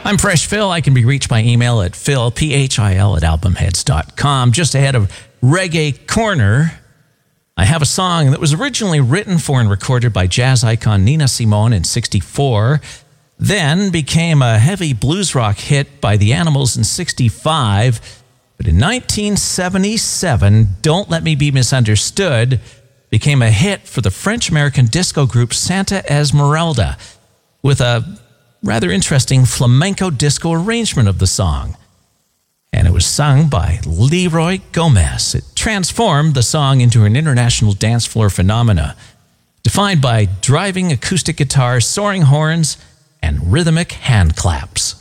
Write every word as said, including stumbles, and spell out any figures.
I'm Fresh Phil. I can be reached by email at phil, P H I L, at albumheads dot com. Just ahead of Reggae Corner, I have a song that was originally written for and recorded by jazz icon Nina Simone in sixty-four, then became a heavy blues rock hit by the Animals in sixty-five, but in nineteen seventy-seven, Don't Let Me Be Misunderstood became a hit for the French-American disco group Santa Esmeralda, with a rather interesting flamenco disco arrangement of the song. And it was sung by Leroy Gomez. It transformed the song into an international dance floor phenomena, defined by driving acoustic guitars, soaring horns, and rhythmic hand claps.